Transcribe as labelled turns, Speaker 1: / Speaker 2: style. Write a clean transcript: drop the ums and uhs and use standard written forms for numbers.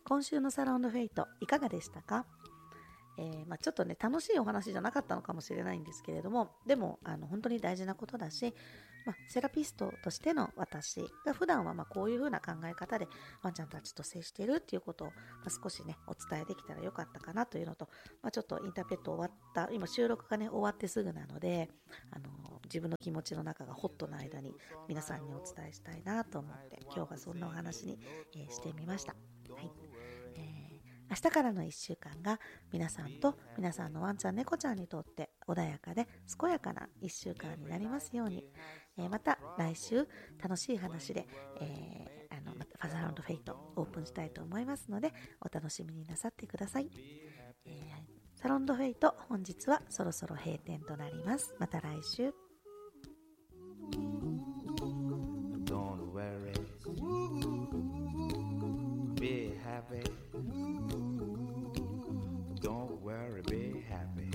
Speaker 1: 今週のサロンのフェイトいかがでしたか？ちょっとね楽しいお話じゃなかったのかもしれないんですけれども、でも本当に大事なことだし、セラピストとしての私が普段はこういう風な考え方でワンちゃんたちと接しているっていうことを、少しねお伝えできたらよかったかなというのと、ちょっとインターペット終わった今収録がね終わってすぐなので、自分の気持ちの中がホットな間に皆さんにお伝えしたいなと思って今日はそんなお話に、してみました。はい。明日からの1週間が皆さんと皆さんのワンちゃん猫ちゃんにとって穏やかで健やかな1週間になりますように、また来週楽しい話で、またファザーランドフェイトオープンしたいと思いますのでお楽しみになさってください。サロンドフェイト本日はそろそろ閉店となります。また来週。
Speaker 2: Don't worry, be happy. Don't worry, be happy.